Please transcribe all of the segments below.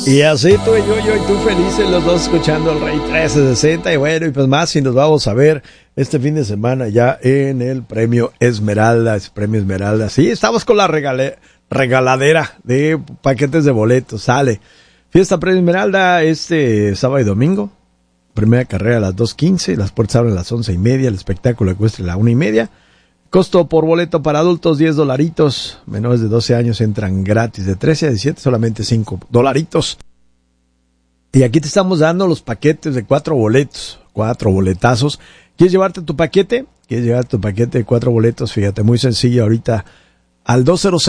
Y así tú y yo y tú felices los dos escuchando el Rey 1360 y bueno, y pues más y nos vamos a ver este fin de semana ya en el Premio Esmeralda, Sí, estamos con la regaladera de paquetes de boletos, sale. Fiesta Premio Esmeralda este sábado y domingo, primera carrera a las 2:15, las puertas abren a las 11:30, el espectáculo ecuestre a la 1:30. Costo por boleto para adultos, $10. Menores de 12 años entran gratis. De 13 a 17, solamente $5. Y aquí te estamos dando los paquetes de 4 boletos. 4 boletazos. ¿Quieres llevarte tu paquete? ¿Quieres llevarte tu paquete de 4 boletos? Fíjate, muy sencillo ahorita. Al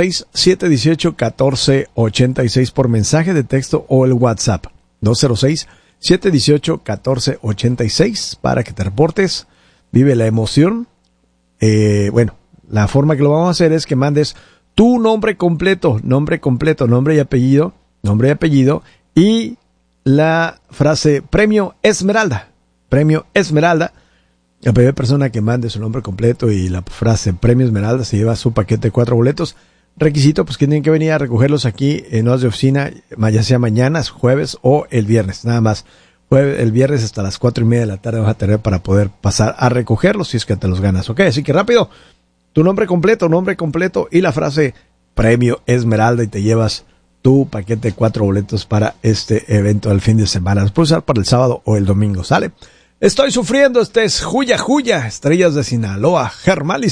206-718-1486 por mensaje de texto o el WhatsApp. 206-718-1486 para que te reportes. Vive la emoción. Bueno, la forma que lo vamos a hacer es que mandes tu nombre completo, nombre y apellido, y la frase Premio Esmeralda. La primera persona que mande su nombre completo y la frase Premio Esmeralda se lleva su paquete de 4 boletos. Requisito, pues que tienen que venir a recogerlos aquí en horas de oficina, ya sea mañana, jueves o el viernes, nada más. El viernes hasta las 4:30 de la tarde vas a tener para poder pasar a recogerlos si es que te los ganas, ¿ok? Así que rápido, tu nombre completo y la frase Premio Esmeralda y te llevas tu paquete de 4 boletos para este evento del fin de semana. Los puedes usar para el sábado o el domingo, ¿sale? Estoy sufriendo, este es Juya, Estrellas de Sinaloa, Germán